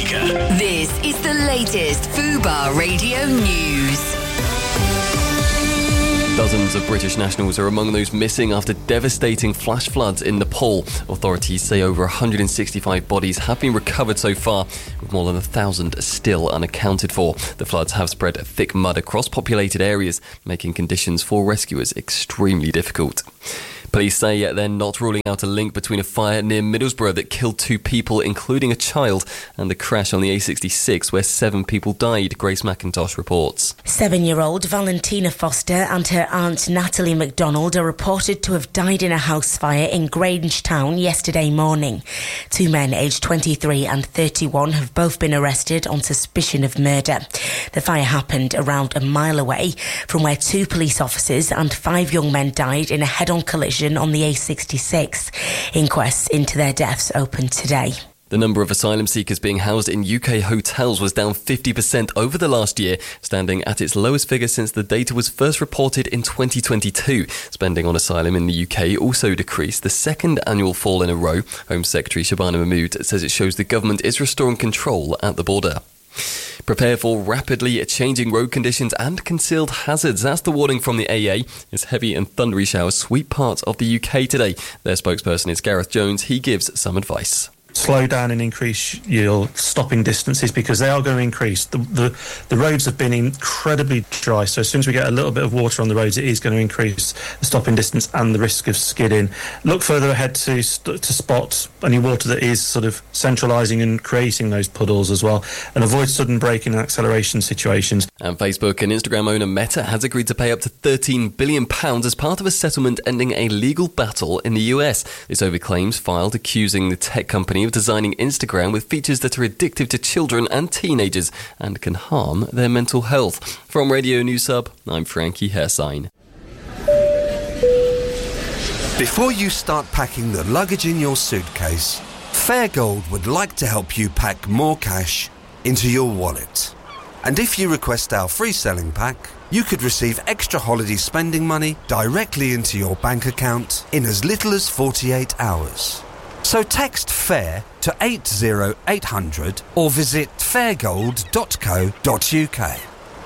Maker. This is the latest Fubar Radio News. Dozens of British nationals are among those missing after devastating flash floods in Nepal. Authorities say over 165 bodies have been recovered so far, with more than 1,000 still unaccounted for. The floods have spread thick mud across populated areas, making conditions for rescuers extremely difficult. Police say they're not ruling out a link between a fire near Middlesbrough that killed 2 people, including a child, and the crash on the A66 where 7 people died, Grace McIntosh reports. 7-year-old Valentina Foster and her aunt Natalie MacDonald are reported to have died in a house fire in Grangetown yesterday morning. 2 men aged 23 and 31 have both been arrested on suspicion of murder. The fire happened around a mile away from where 2 police officers and 5 young men died in a head-on collision on the A66. Inquests into their deaths opened today. The number of asylum seekers being housed in UK hotels was down 50% over the last year, standing at its lowest figure since the data was first reported in 2022. Spending on asylum in the UK also decreased, the second annual fall in a row. Home Secretary Shabana Mahmood says it shows the government is restoring control at the border. Prepare for rapidly changing road conditions and concealed hazards. That's the warning from the AA as heavy and thundery showers sweep parts of the UK today. Their spokesperson is Gareth Jones. He gives some advice. Slow down and increase your stopping distances because they are going to increase. The roads have been incredibly dry, so as soon as we get a little bit of water on the roads, it is going to increase the stopping distance and the risk of skidding. Look further ahead to spot any water that is sort of centralising and creating those puddles as well, and avoid sudden braking and acceleration situations. And Facebook and Instagram owner Meta has agreed to pay up to £13 billion as part of a settlement ending a legal battle in the US. It's over claims filed accusing the tech company of designing Instagram with features that are addictive to children and teenagers and can harm their mental health. From Radio News Sub, I'm Frankie Hersign. Before you start packing the luggage in your suitcase, Fairgold would like to help you pack more cash into your wallet. And if you request our free selling pack, you could receive extra holiday spending money directly into your bank account in as little as 48 hours. So text FAIR to 80800 or visit fairgold.co.uk.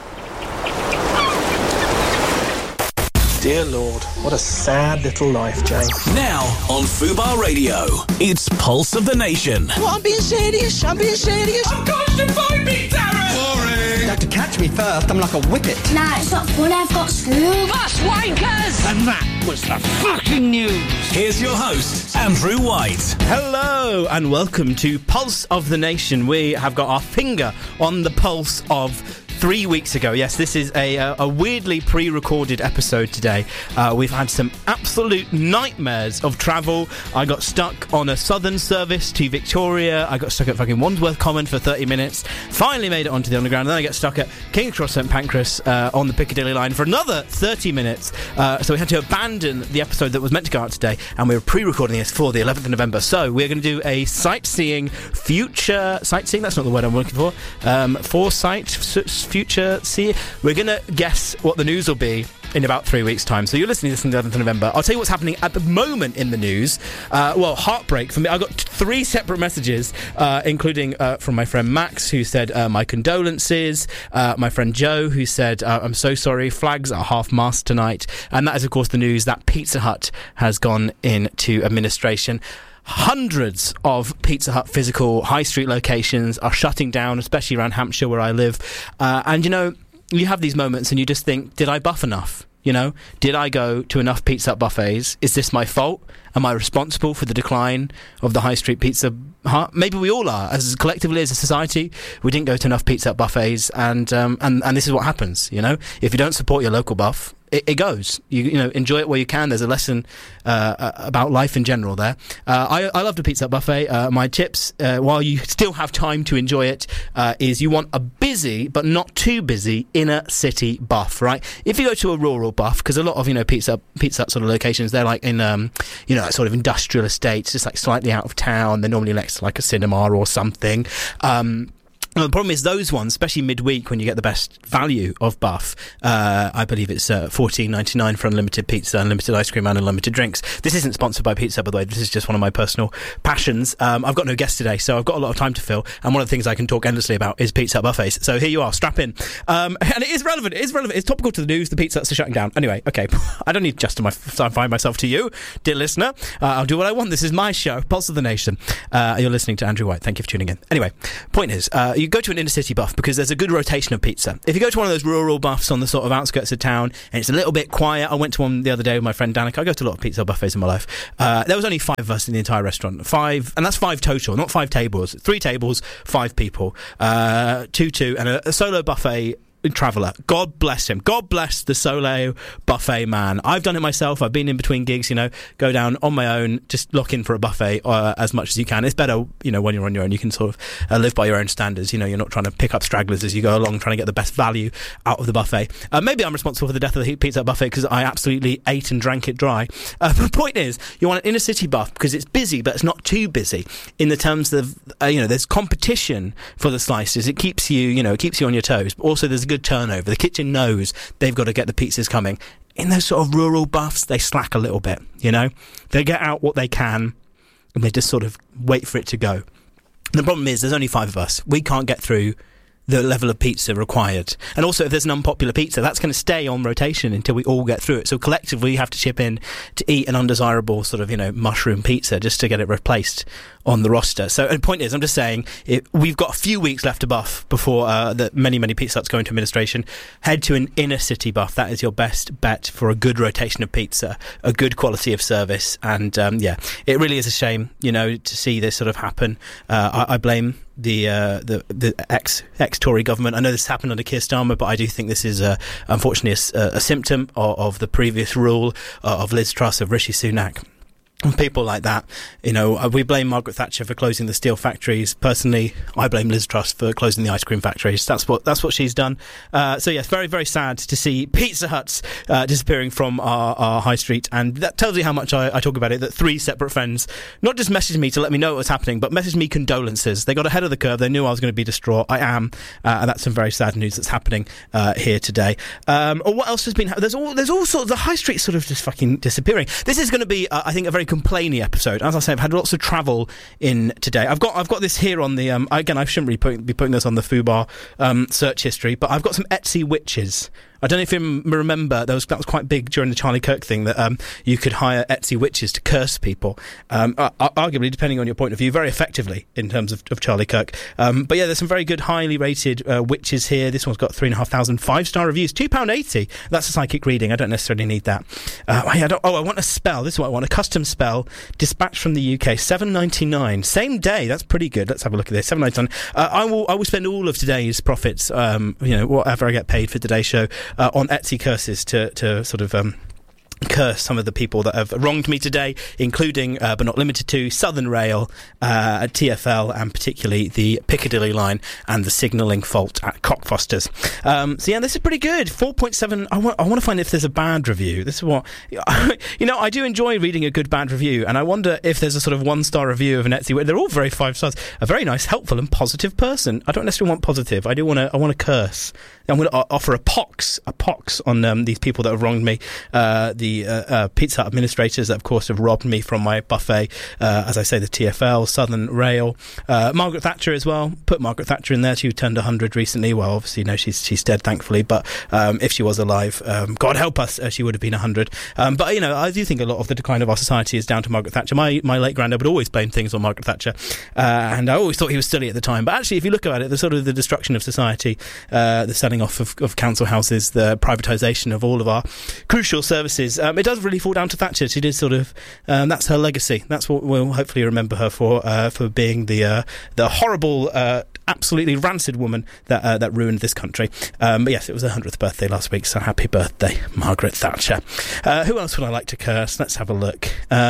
Dear Lord, what a sad little life, Jane. Now on Fubar Radio, it's Pulse of the Nation. Well, I'm being serious. I'm going to find me, Darren! You have to catch me first. I'm like a whippet. Nah, it's not fun. I've got school. Bus wankers! And that was the fucking news. Here's your host, Andrew White. Hello and welcome to Pulse of the Nation. We have got our finger on the pulse of 3 weeks ago. Yes, this is a weirdly pre-recorded episode today. We've had some absolute nightmares of travel. I got stuck on a southern service to Victoria. I got stuck at fucking Wandsworth Common for 30 minutes. Finally made it onto the Underground. And then I get stuck at King's Cross St Pancras on the Piccadilly line for another 30 minutes. So we had to abandon the episode that was meant to go out today. And we were pre-recording this for the 11th of November. So we're going to do a sightseeing, that's not the word I'm looking for. Future see. We're going to guess what the news will be in about 3 weeks' time. So you're listening to this on the 11th of November. I'll tell you what's happening at the moment in the news. Heartbreak for me. I got 3 separate messages, including from my friend Max, who said, my condolences. My friend Joe, who said, I'm so sorry, flags are half-mast tonight. And that is, of course, the news that Pizza Hut has gone into administration. Hundreds of Pizza Hut physical high street locations are shutting down, especially around Hampshire where I live. And, you know, you have these moments and you just think, did I buff enough? You know, did I go to enough Pizza Hut buffets? Is this my fault? Am I responsible for the decline of the high street Pizza Hut? Maybe we all are. As collectively, as a society, we didn't go to enough Pizza Hut buffets, and this is what happens. You know, if you don't support your local buff, it goes. You know, enjoy it where you can. There's a lesson about life in general there. I love the Pizza Hut buffet. My tips, while you still have time to enjoy it, is you want a busy but not too busy inner city buff, right? If you go to a rural buff, because a lot of, you know, Pizza Hut sort of locations, they're like in you know, sort of industrial estates, just like slightly out of town. They're normally next to like a cinema or something. Well, the problem is those ones, especially midweek when you get the best value of Buff, I believe it's $14.99 for unlimited pizza, unlimited ice cream and unlimited drinks. This isn't sponsored by pizza, by the way. This is just one of my personal passions. I've got no guest today, so I've got a lot of time to fill, and one of the things I can talk endlessly about is Pizza Hut buffets. So here you are, strap in. And it is relevant. It's topical to the news. The Pizza Huts are shutting down. Anyway, okay, I don't need to justify myself to you, dear listener. I'll do what I want. This is my show, Pulse of the Nation. You're listening to Andrew White. Thank you for tuning in. Anyway, point is, you go to an inner city buff because there's a good rotation of pizza. If you go to one of those rural buffs on the sort of outskirts of town and it's a little bit quiet, I went to one the other day with my friend Danica. I go to a lot of pizza buffets in my life. There was only 5 of us in the entire restaurant. 5, and that's 5 total, not 5 tables. 3 tables, 5 people. 2, and a solo buffet traveller. God bless him. God bless the solo buffet man. I've done it myself. I've been in between gigs, go down on my own, just lock in for a buffet as much as you can. It's better, when you're on your own. You can sort of live by your own standards. You're not trying to pick up stragglers as you go along, trying to get the best value out of the buffet. Maybe I'm responsible for the death of the Pizza Hut buffet because I absolutely ate and drank it dry. The point is, you want an inner city buff because it's busy, but it's not too busy in the terms of, there's competition for the slices. It keeps you, it keeps you on your toes. But also there's good turnover. The kitchen knows they've got to get the pizzas coming. In those sort of rural buffs, they slack a little bit, They get out what they can and they just sort of wait for it to go. And the problem is there's only 5 of us. We can't get through the level of pizza required. And also, if there's an unpopular pizza, that's going to stay on rotation until we all get through it. So collectively, we have to chip in to eat an undesirable sort of, mushroom pizza just to get it replaced on the roster. So the point is, I'm just saying, we've got a few weeks left to buff before the many Pizza Huts go into administration. Head to an inner city buff. That is your best bet for a good rotation of pizza, a good quality of service. And it really is a shame, to see this sort of happen. I blame the ex-Tory government. I know this happened under Keir Starmer, but I do think this is unfortunately a symptom of the previous rule of Liz Truss, of Rishi Sunak. And people like that, we blame Margaret Thatcher for closing the steel factories. Personally, I blame Liz Truss for closing the ice cream factories. That's what she's done. So yes, very, very sad to see Pizza Huts disappearing from our high street. And that tells you how much I talk about it, that 3 separate friends not just messaged me to let me know what was happening, but messaged me condolences. They got ahead of the curve. They knew I was going to be distraught. I am. And that's some very sad news that's happening here today. Or what else has been there's all sorts. The high street's sort of just fucking disappearing. This is going to be, I think, a very complainy episode. As I say, I've had lots of travel in today. I've got this here on the again, I shouldn't really be putting this on the Fubar search history, but I've got some Etsy witches. I don't know if you remember, that was quite big during the Charlie Kirk thing, that you could hire Etsy witches to curse people. Arguably, depending on your point of view, very effectively in terms of Charlie Kirk. But yeah, there's some very good, highly rated witches here. This one's got 3,500 5-star reviews, £2.80. That's a psychic reading. I don't necessarily need that. I want a spell. This is what I want, a custom spell, dispatched from the UK, $7.99. Same day. That's pretty good. Let's have a look at this. $7.99. I will spend all of today's profits, whatever I get paid for today's show, on Etsy curses to sort of curse some of the people that have wronged me today, including, but not limited to, Southern Rail, TfL, and particularly the Piccadilly line and the signalling fault at Cockfosters. So yeah, this is pretty good. 4.7. I want to find if there's a bad review. This is what I do enjoy reading a good bad review, and I wonder if there's a sort of 1-star review of an Etsy. They're all very 5 stars. A very nice, helpful, and positive person. I don't necessarily want positive. I want to curse. I'm going to offer a pox on these people that have wronged me. The Pizza Hut administrators that, of course, have robbed me from my buffet. As I say, the TfL, Southern Rail, Margaret Thatcher as well. Put Margaret Thatcher in there. She turned 100 recently. Well, obviously, she's dead, thankfully. But if she was alive, God help us, she would have been 100. But I do think a lot of the decline of our society is down to Margaret Thatcher. My late granddad would always blame things on Margaret Thatcher, and I always thought he was silly at the time. But actually, if you look at it, the sort of the destruction of society, the selling off of council houses, the privatisation of all of our crucial services, it does really fall down to Thatcher. She did sort of, that's her legacy. That's what we'll hopefully remember her for being the horrible, absolutely rancid woman that ruined this country. But yes, it was her 100th birthday last week, so happy birthday, Margaret Thatcher. Who else would I like to curse? Let's have a look.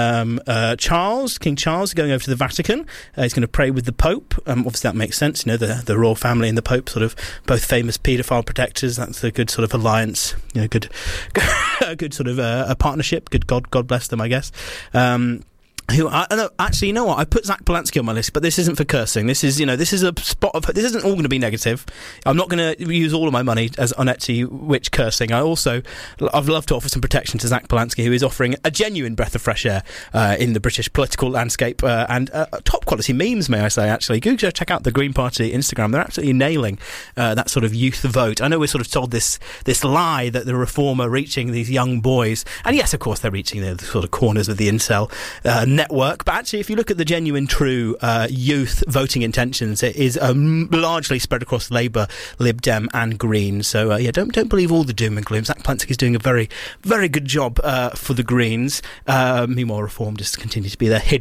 King Charles, going over to the Vatican. He's going to pray with the Pope. Obviously that makes sense. The royal family and the Pope, sort of both famous paedophile protectors. That's a good sort of alliance. Good sort of a partnership. Good God bless them, I guess. Actually, you know what? I put Zach Polanski on my list, but this isn't for cursing. This is a spot of. This isn't all going to be negative. I'm not going to use all of my money on Etsy witch cursing. I'd love to offer some protection to Zach Polanski, who is offering a genuine breath of fresh air in the British political landscape and top quality memes, may I say? Actually, go check out the Green Party Instagram. They're absolutely nailing that sort of youth vote. I know we're sort of told this lie that the Reform are reaching these young boys, and yes, of course, they're reaching the sort of corners of the incel network, but actually if you look at the genuine true youth voting intentions, it is largely spread across Labour, Lib Dem and Green. So don't believe all the doom and gloom. Zach Polanski is doing a very, very good job for the Greens. Meanwhile, Reform just continue to be their hidden